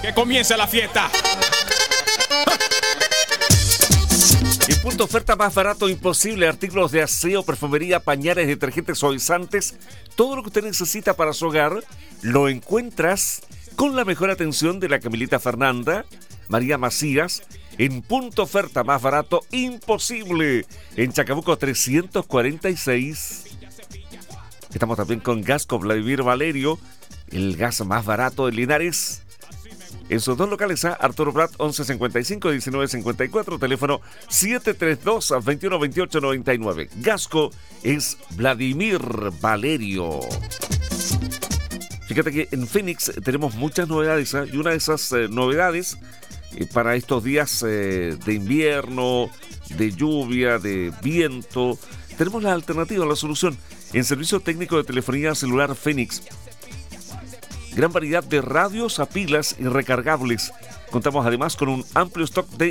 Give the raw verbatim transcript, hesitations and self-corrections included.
Que comience la fiesta. En punto oferta más barato imposible. Artículos de aseo, perfumería, pañales, detergentes, suavizantes. Todo lo que usted necesita para su hogar lo encuentras con la mejor atención de la Camilita Fernanda, María Macías. En punto oferta más barato imposible. En Chacabuco trescientos cuarenta y seis. Estamos también con Gasco Vladimir Valerio, el gas más barato de Linares. En sus dos locales, a Arturo Prat, once cincuenta y cinco, diecinueve cincuenta y cuatro, teléfono siete tres dos, veintiuno veintiocho noventa y nueve. Gasco es Vladimir Valerio. Fíjate que en Phoenix tenemos muchas novedades, ¿eh? Y una de esas eh, novedades eh, para estos días eh, de invierno, de lluvia, de viento, tenemos la alternativa, la solución. En servicio técnico de telefonía celular Phoenix. Gran variedad de radios a pilas y recargables. Contamos además con un amplio stock de